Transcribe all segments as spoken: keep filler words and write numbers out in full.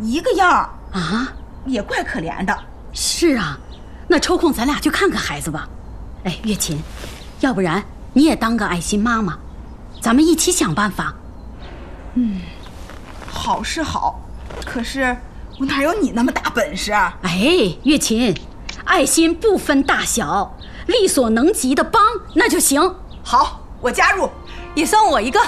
一个样啊， 也怪可怜的。 是啊，那抽空咱俩去看看孩子吧。哎，月琴，要不然你也当个爱心妈妈，咱们一起想办法。 嗯，好是好，可是我哪有你那么大本事？ 哎，月琴，爱心不分大小，力所能及的帮那就行。 好，我加入， 也算我一个。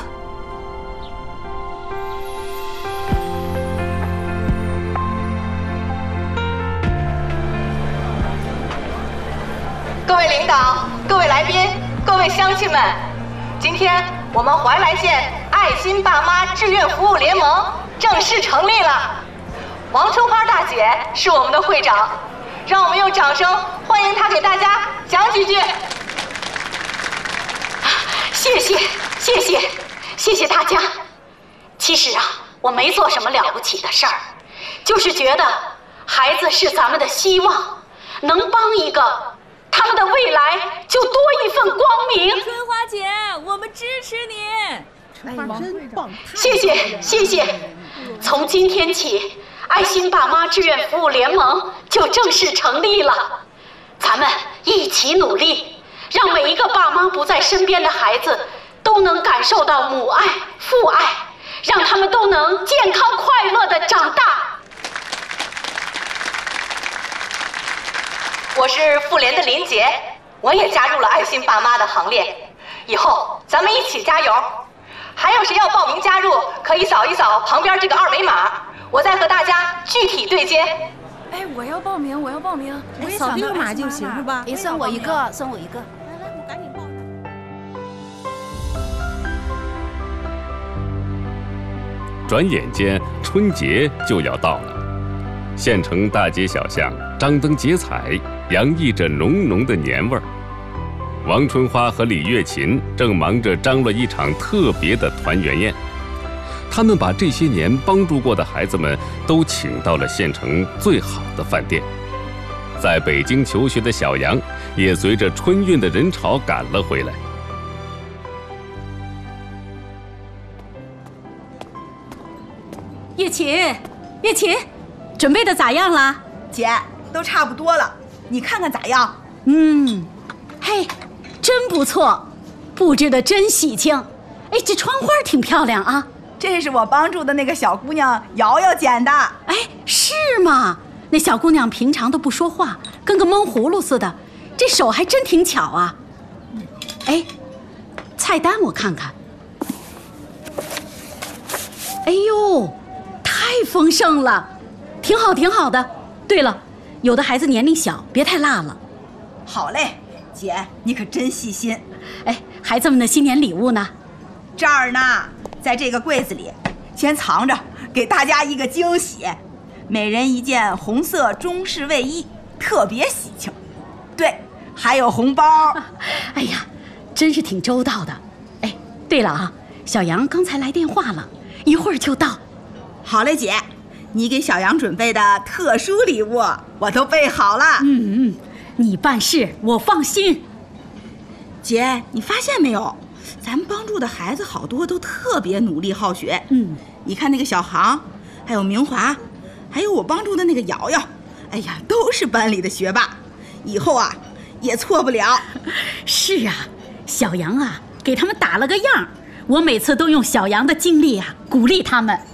各位领导、各位来宾、各位乡亲们，今天我们怀来县爱心爸妈志愿服务联盟正式成立了。王春花大姐是我们的会长，让我们用掌声欢迎她给大家讲几句。 谢谢，谢谢，谢谢大家。其实啊，我没做什么了不起的事儿，就是觉得孩子是咱们的希望，能帮一个，他们的未来就多一份光明。 春花姐，我们支持你。 春花真棒！ 谢谢，谢谢。从今天起，爱心爸妈志愿服务联盟就正式成立了。咱们一起努力，让每一个爸妈不在身边的孩子都能感受到母爱、父爱，让他们都能健康快乐地长大。 我是妇联的林杰，我也加入了爱心爸妈的行列。以后咱们一起加油！还有谁要报名加入，可以扫一扫旁边这个二维码，我再和大家具体对接。 哎，我要报名，我要报名。 我也扫这个码就行是吧？ 也算我一个，算我一个。 来来，我赶紧报。 转眼间春节就要到了，县城大街小巷张灯结彩，洋溢着浓浓的年味儿。王春花和李月琴正忙着张罗一场特别的团圆宴，他们把这些年帮助过的孩子们都请到了县城最好的饭店。在北京求学的小杨也随着春运的人潮赶了回来。 月琴，月琴，准备的咋样了？ 姐，都差不多了，你看看咋样？ 嗯，嘿，真不错，布置的真喜庆。哎，这窗花挺漂亮啊。 这是我帮助的那个小姑娘瑶瑶剪的。 哎，是吗？那小姑娘平常都不说话，跟个闷葫芦似的，这手还真挺巧啊。哎，菜单我看看。哎呦，太丰盛了，挺好挺好的。对了，有的孩子年龄小，别太辣了。 好嘞，姐，你可真细心。 哎，孩子们的新年礼物呢？ 这儿呢，在这个柜子里，先藏着，给大家一个惊喜。每人一件红色中式卫衣，特别喜庆。对，还有红包。 哎呀，真是挺周到的。哎，对了啊，小杨刚才来电话了，一会儿就到。 好嘞，姐，你给小杨准备的特殊礼物我都备好了。 嗯嗯，你办事我放心。 姐，你发现没有，咱们帮助的孩子好多都特别努力好学。 嗯， 你看那个小航，还有明华，还有我帮助的那个瑶瑶，哎呀，都是班里的学霸，以后啊也错不了。 是啊，小杨啊给他们打了个样，我每次都用小杨的经历啊鼓励他们。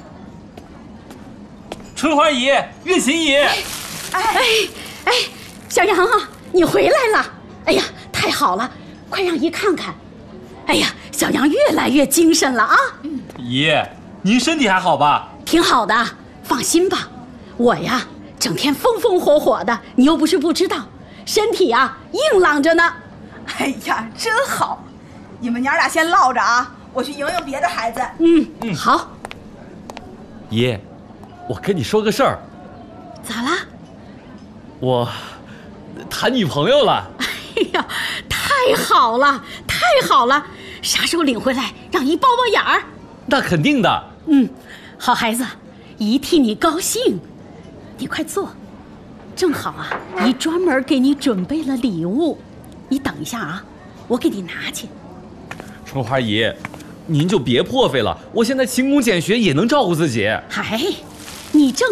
春花姨，月琴姨。 哎哎，小杨啊，你回来了！哎呀，太好了，快让姨看看。哎呀，小杨越来越精神了啊！ 姨，您身体还好吧？ 挺好的，放心吧。我呀，整天风风火火的，你又不是不知道，身体啊硬朗着呢。 哎呀，真好！你们娘俩先唠着啊，我去迎迎别的孩子。 嗯嗯，好。 姨，我跟你说个事儿。 咋啦？ 我谈女朋友了。 哎呀，太好了，太好了！啥时候领回来，让姨包包眼儿？ 那肯定的。 嗯，好孩子，姨替你高兴。你快坐，正好啊，姨专门给你准备了礼物。你等一下啊，我给你拿去。 春花姨，您就别破费了，我现在勤工俭学也能照顾自己。 嗨，你正